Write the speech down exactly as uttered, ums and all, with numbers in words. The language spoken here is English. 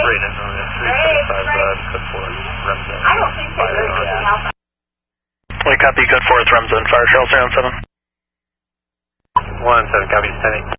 three seventy-five, uh, code four, rem zone. I don't think they would be alpha. We copy code four, it's rem zone, fire trail zero seven. one seven, copy, ten eight.